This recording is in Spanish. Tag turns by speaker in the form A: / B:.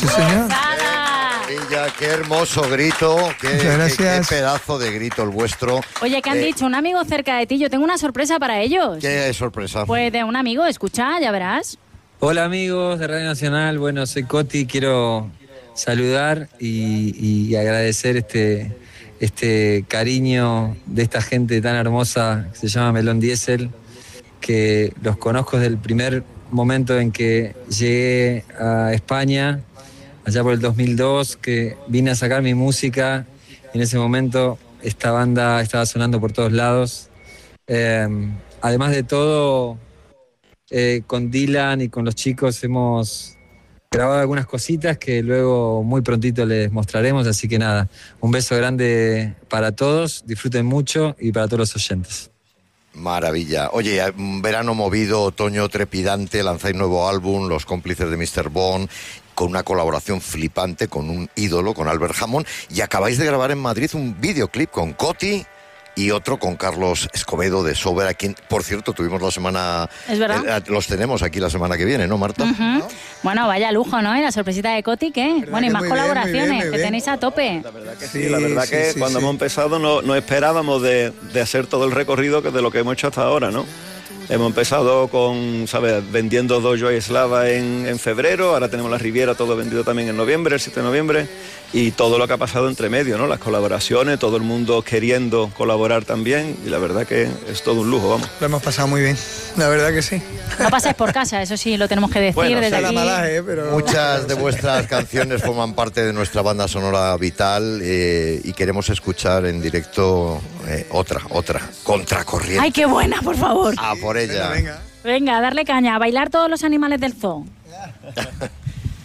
A: Sí, señor.
B: Qué hermoso grito, qué pedazo de grito el vuestro.
C: Oye, ¿qué han dicho? Un amigo cerca de ti, yo tengo una sorpresa para ellos.
B: ¿Qué sorpresa?
C: Pues de un amigo, escucha, ya verás.
D: Hola amigos de Radio Nacional, bueno, soy Coti, quiero saludar y agradecer este cariño de esta gente tan hermosa que se llama Melón Diesel, que los conozco desde el primer momento en que llegué a España, allá por el 2002, que vine a sacar mi música. En ese momento esta banda estaba sonando por todos lados. Además de todo, con Dylan y con los chicos hemos grabado algunas cositas que luego muy prontito les mostraremos, así que nada, un beso grande para todos, disfruten mucho y para todos los oyentes.
B: Maravilla. Oye, un verano movido, otoño trepidante, lanzáis nuevo álbum, Los cómplices de Mr. Bond, con una colaboración flipante con un ídolo, con Albert Hammond, y acabáis de grabar en Madrid un videoclip con Coti y otro con Carlos Escobedo de Sober, a quien, por cierto, tuvimos la semana...
C: ¿Es verdad?
B: Los tenemos aquí la semana que viene, ¿no, Marta?
C: ¿No? Bueno, vaya lujo, ¿no? Y la sorpresita de Coti, ¿qué? Bueno, y más colaboraciones,
E: bien.
C: que tenéis a tope.
E: La verdad que sí, la verdad que cuando hemos empezado no esperábamos de hacer todo el recorrido de lo que hemos hecho hasta ahora, ¿no? Hemos empezado con, ¿sabes?, vendiendo Dojo y Eslava en febrero, ahora tenemos la Riviera todo vendido también en noviembre, el 7 de noviembre, y todo lo que ha pasado entre medio, ¿no? Las colaboraciones, todo el mundo queriendo colaborar también, y la verdad que es todo un lujo, vamos.
A: Lo hemos pasado muy bien, la verdad que sí.
C: No pasáis por casa, eso sí, lo tenemos que decir
B: Bueno,
C: desde aquí.
A: Pero...
B: Muchas de vuestras canciones forman parte de nuestra banda sonora vital y queremos escuchar en directo otra, Contracorriente.
C: ¡Ay, qué buena, por favor!
B: A por ella.
C: Venga, a darle caña, a bailar todos los animales del zoo.